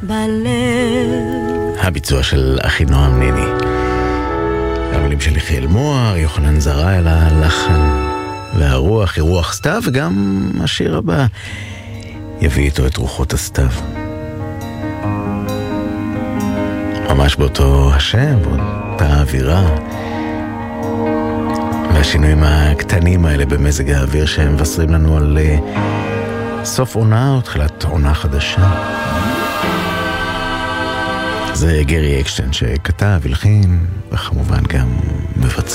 בלב. הביצוע של אחינועם ניני. המילים של יחיאל מוהר, יוחנן זרעי ללחן, והרוח היא רוח סתיו, וגם השיר הבא יביא איתו את רוחות הסתיו. ממש באותו השם, באותה האווירה, והשינויים הקטנים האלה במזג האוויר שהם מבשרים לנו על סוף עונה או תחילת עונה חדשה. זה גרי אקשטיין שכתב, הלחין, וכמובן גם מבצע.